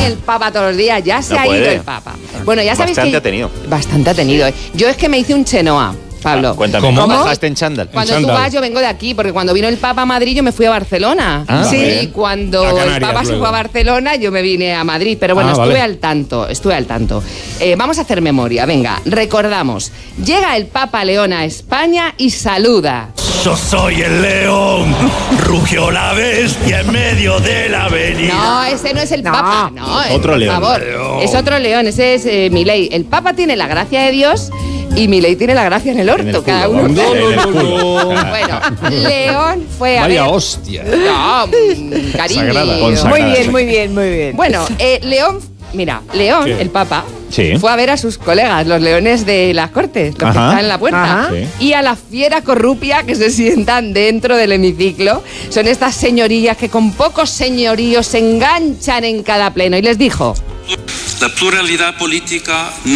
el Papa todos los días, ya se ha ido el Papa. Bueno, ya sabéis Bastante que... ha tenido. Bastante ha tenido. Yo es que me hice un chenoa, Pablo. Cuéntame, ¿cómo bajaste en chándal? Cuando tú vas, yo vengo de aquí, porque cuando vino el Papa a Madrid, yo me fui a Barcelona. Sí. Y cuando el Papa se fue a Barcelona, yo me vine a Madrid. Pero bueno, estuve al tanto. Vamos a hacer memoria, venga, recordamos. Llega el Papa León a España y saluda. Yo soy el león, rugió la bestia en medio de la avenida. No, ese no es el Papa, no. Otro león. Por favor, es otro león, ese es Milei. El Papa tiene la gracia de Dios y Milei tiene la gracia en el orto, cada uno. Bueno, León fue a Vaya ver... hostia. No, cariño. Muy bien. Bueno, León, León, el Papa, Sí. fue a ver a sus colegas, los leones de las Cortes, los que están en la puerta. Sí. Y a la fiera corrupia que se sientan dentro del hemiciclo. Son estas señorías que con pocos señoríos se enganchan en cada pleno. Y les dijo... La pluralidad política